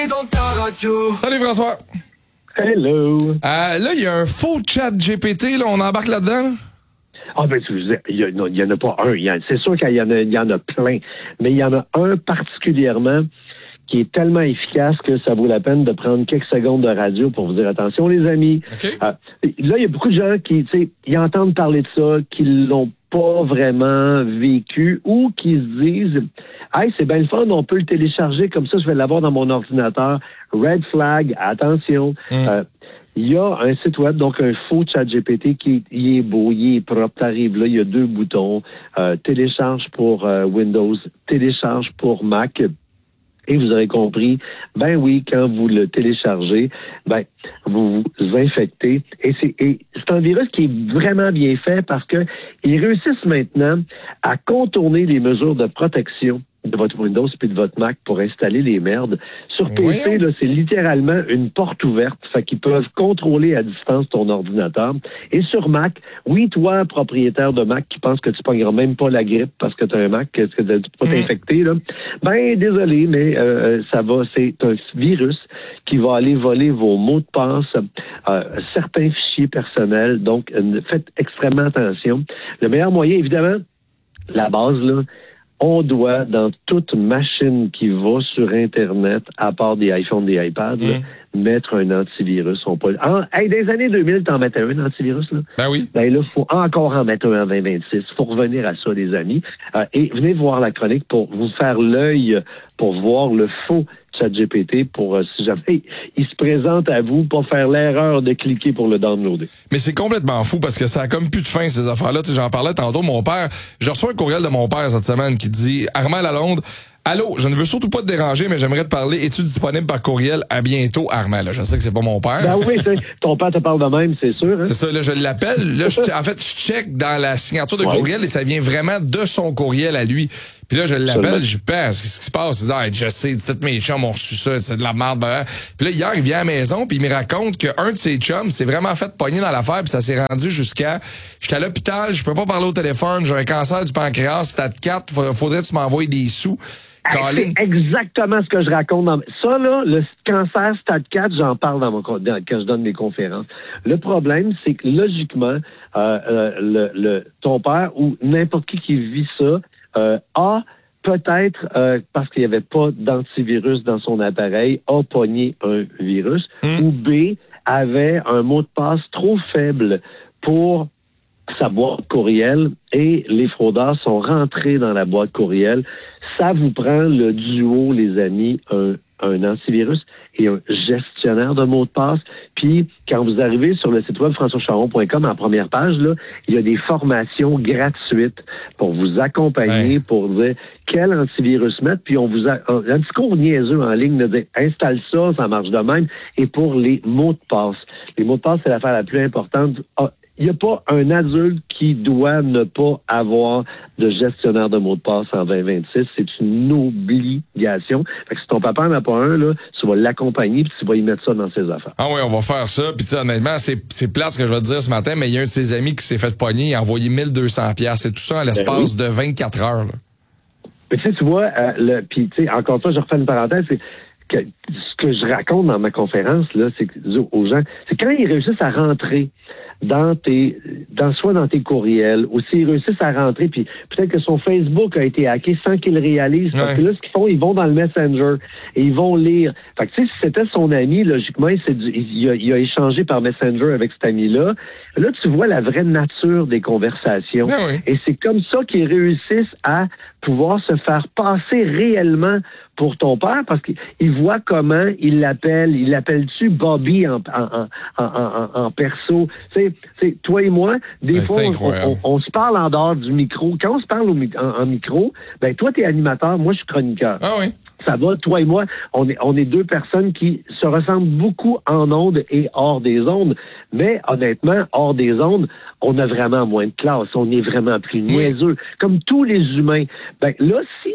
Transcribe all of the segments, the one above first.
Salut François. Hello. Là, il y a un faux chat GPT, là, on embarque là-dedans, là? Ah ben, il y en a pas un. C'est sûr qu'il y en a plein. Mais il y en a un particulièrement qui est tellement efficace que ça vaut la peine de prendre quelques secondes de radio pour vous dire attention, les amis. Okay. Là, il y a beaucoup de gens qui, ils entendent parler de ça, qui l'ont pas vraiment vécu ou qui se disent hey, c'est bien le fun, on peut le télécharger comme ça, je vais l'avoir dans mon ordinateur. Red flag, attention. Il y a un site web, donc un faux chat GPT il est beau, il est propre. T'arrives là, il y a 2 boutons. Télécharge pour Windows, télécharge pour Mac. Et vous aurez compris, ben oui, quand vous le téléchargez, ben vous vous infectez. Et c'est un virus qui est vraiment bien fait parce que ils réussissent maintenant à contourner les mesures de protection de votre Windows puis de votre Mac pour installer les merdes. Sur PC, là, c'est littéralement une porte ouverte. Fait qu'ils peuvent contrôler à distance ton ordinateur. Et sur Mac, oui, toi, propriétaire de Mac, qui pense que tu pogneras même pas la grippe parce que tu as un Mac, que tu peux pas t'infecter, là. Ben, désolé, mais ça va. C'est un virus qui va aller voler vos mots de passe, certains fichiers personnels. Donc, faites extrêmement attention. Le meilleur moyen, évidemment, la base, là, on doit, dans toute machine qui va sur Internet, à part des iPhones, des iPads, là, mettre un antivirus. Des années 2000, t'en mettais un antivirus, là? Ben oui. Ben là, faut encore en mettre un en 2026. Faut revenir à ça, les amis. Et venez voir la chronique pour vous faire l'œil, pour voir le faux ChatGPT, pour si jamais il se présente à vous, pas faire l'erreur de cliquer pour le downloader. Mais c'est complètement fou parce que ça a comme plus de fin, ces affaires-là. Tu sais, j'en parlais tantôt, mon père, je reçois un courriel de mon père cette semaine qui dit « Armand Lalonde, allô, je ne veux surtout pas te déranger, mais j'aimerais te parler. Es-tu disponible par courriel? À bientôt, Armand. » Là, je sais que c'est pas mon père. Ben oui, ton père te parle de même, c'est sûr. Hein? C'est ça, là, je l'appelle. Là, je check dans la signature de courriel et ça vient vraiment de son courriel à lui. Puis là, je l'appelle, je pense, qu'est-ce qui se passe? Il dit, je sais, tous mes chums ont reçu ça, c'est de la merde. Puis là, hier, il vient à la maison, puis il me raconte qu'un de ses chums s'est vraiment fait pogner dans l'affaire, puis ça s'est rendu jusqu'à, j'étais à l'hôpital, je peux pas parler au téléphone, j'ai un cancer du pancréas, stade 4, faudrait que tu m'envoies des sous. C'est exactement ce que je raconte. Ça, là, le cancer stade 4, j'en parle quand je donne mes conférences. Le problème, c'est que logiquement, ton père ou n'importe qui vit ça, a peut-être, parce qu'il n'y avait pas d'antivirus dans son appareil, a pogné un virus, ou B, avait un mot de passe trop faible pour sa boîte courriel et les fraudeurs sont rentrés dans la boîte courriel. Ça vous prend le duo, les amis, un antivirus et un gestionnaire de mots de passe. Puis, quand vous arrivez sur le site web françoischaron.com, en première page, là, il y a des formations gratuites pour vous accompagner, pour dire quel antivirus mettre. Puis, on vous a un petit cours niaiseux en ligne de dire installe ça, ça marche de même. Et pour les mots de passe. Les mots de passe, c'est l'affaire la plus importante. Il n'y a pas un adulte qui doit ne pas avoir de gestionnaire de mots de passe en 2026. C'est une obligation. Fait que si ton papa n'en a pas un, là, tu vas l'accompagner puis tu vas y mettre ça dans ses affaires. Ah oui, on va faire ça. Puis honnêtement, c'est plate ce que je vais te dire ce matin, mais il y a un de ses amis qui s'est fait pogner, il a envoyé 1200$. C'est tout ça à l'espace de 24 heures. Là. Mais tu vois, puis tu sais, encore une fois, je refais une parenthèse, c'est que ce que je raconte dans ma conférence, là, c'est aux gens, c'est quand ils réussissent à rentrer soit dans tes courriels, ou s'ils réussissent à rentrer, puis peut-être que son Facebook a été hacké sans qu'il le réalise. Parce que là, ce qu'ils font, ils vont dans le Messenger et ils vont lire. Fait que tu sais, si c'était son ami, logiquement, il a échangé par Messenger avec cet ami-là. Là, tu vois la vraie nature des conversations. Et c'est comme ça qu'ils réussissent à pouvoir se faire passer réellement pour ton père, parce qu'il voit comment il l'appelle. Il l'appelle-tu Bobby en perso? Tu sais, toi et moi, des fois, on se parle en dehors du micro. Quand on se parle en micro, ben toi, t'es animateur, moi, je suis chroniqueur. Ah oui. Ça va, toi et moi, on est deux personnes qui se ressemblent beaucoup en ondes et hors des ondes. Mais honnêtement, hors des ondes, on a vraiment moins de classe. On est vraiment plus niaiseux. Comme tous les humains. Ben là, si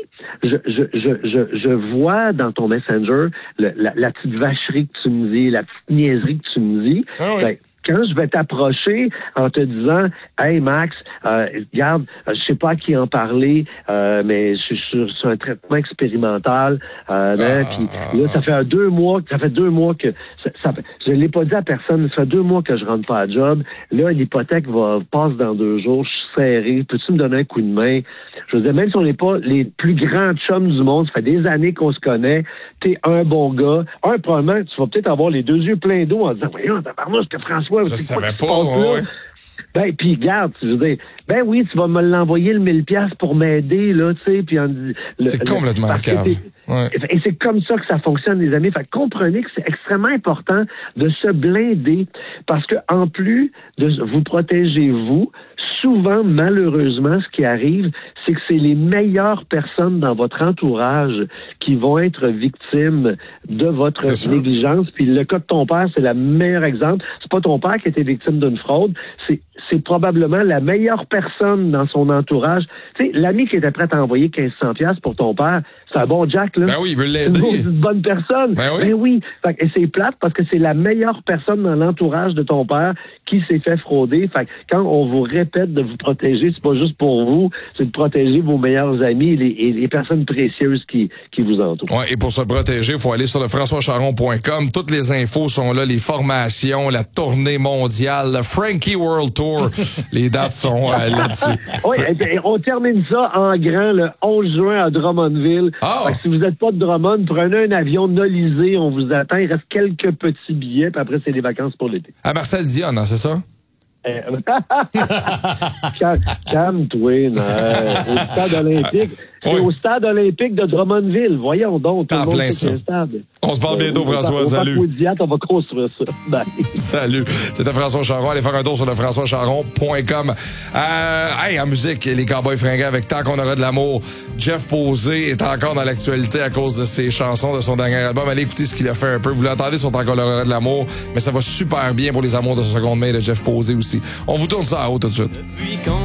je vois dans ton Messenger la petite vacherie que tu me dis, la petite niaiserie que tu me dis, ben quand je vais t'approcher en te disant, hey Max, regarde, je sais pas à qui en parler, mais je suis sur un traitement expérimental, puis là, ça fait 2 mois que je l'ai pas dit à personne, ça fait 2 mois que je rentre pas à job. Là, l'hypothèque passe dans 2 jours, je suis serré, peux-tu me donner un coup de main? Je veux dire, même si on n'est pas les plus grands chums du monde, ça fait des années qu'on se connaît, t'es un bon gars. Probablement, tu vas peut-être avoir les 2 yeux pleins d'eau en disant, voyons, tabarnouche, que François, je savais pas, ouais. Ben, puis garde, je veux dire, ben oui, tu vas me l'envoyer le 1000$ pour m'aider, là, tu sais, puis c'est complètement calme. Ouais. Et c'est comme ça que ça fonctionne, les amis. Fait que comprenez que c'est extrêmement important de se blinder parce que en plus de vous protéger vous, souvent, malheureusement, ce qui arrive, c'est que c'est les meilleures personnes dans votre entourage qui vont être victimes de votre négligence. Puis le cas de ton père, c'est le meilleur exemple. C'est pas ton père qui a été victime d'une fraude, c'est probablement la meilleure personne dans son entourage. Tu sais, l'ami qui était prêt à envoyer 1500$ pour ton père, c'est un bon Jack, là. Ben oui, il veut l'aider. C'est une bonne personne. Ben oui. Ben oui. Fait que, et c'est plate parce que c'est la meilleure personne dans l'entourage de ton père qui s'est fait frauder. Fait que quand on vous répète de vous protéger, c'est pas juste pour vous, c'est de protéger vos meilleurs amis et les personnes précieuses qui vous entourent. Ouais, et pour se protéger, il faut aller sur le françoischaron.com. Toutes les infos sont là, les formations, la tournée mondiale, le Frankie World Tour. Les dates sont là-dessus. Oui, et on termine ça en grand le 11 juin à Drummondville. Oh. Si vous n'êtes pas de Drummond, prenez un avion Nolisé, on vous attend. Il reste quelques petits billets, puis après, c'est les vacances pour l'été. À Marcel Dion, hein, c'est ça? Calme-toi, au stade olympique. C'est au stade olympique de Drummondville. Voyons donc, tout le monde sait le stade. On se parle bientôt, François. Salut. On va construire ça. Bye. Salut. C'était François Charon. Allez faire un tour sur le françoischaron.com. En musique, les Cowboys fringants avec Tant qu'on aura de l'amour. Jeff Posé est encore dans l'actualité à cause de ses chansons de son dernier album. Allez écouter ce qu'il a fait un peu. Vous l'entendez sur Tant qu'on aura de l'amour, mais ça va super bien pour les amours de seconde main de Jeff Posé aussi. On vous tourne ça en haut tout de suite.